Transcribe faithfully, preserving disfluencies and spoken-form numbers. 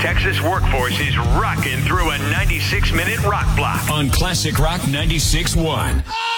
Texas workforce is rocking through a ninety-six minute rock block on Classic Rock ninety-six point one.